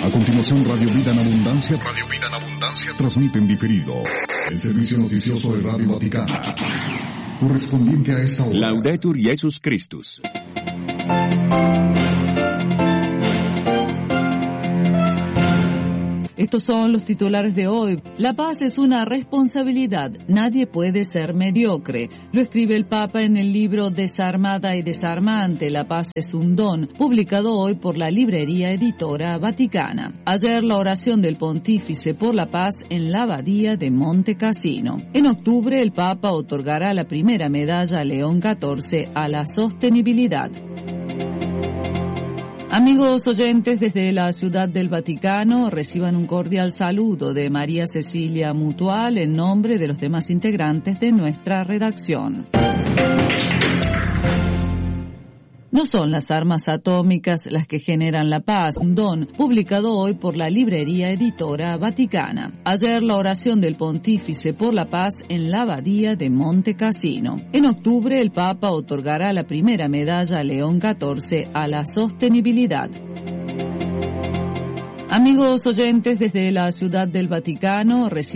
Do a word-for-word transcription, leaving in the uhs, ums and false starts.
A continuación, Radio Vida en Abundancia, Radio Vida en Abundancia transmite en diferido el servicio noticioso de Radio Vaticana, correspondiente a esta hora. Laudetur Jesus Christus. Estos son los titulares de hoy. La paz es una responsabilidad. Nadie puede ser mediocre. Lo escribe el Papa en el libro Desarmada y Desarmante. La paz es un don, publicado hoy por la librería editora Vaticana. Ayer la oración del Pontífice por la paz en la abadía de Monte Cassino. En octubre el Papa otorgará la primera medalla León catorce a la sostenibilidad. Amigos oyentes, desde la Ciudad del Vaticano reciban un cordial saludo de María Cecilia Mutual en nombre de los demás integrantes de nuestra redacción. No son las armas atómicas las que generan la paz, un don, publicado hoy por la librería editora Vaticana. Ayer la oración del Pontífice por la paz en la abadía de Monte Cassino. En octubre el Papa otorgará la primera medalla León catorce a la sostenibilidad. Amigos oyentes, desde la Ciudad del Vaticano reciban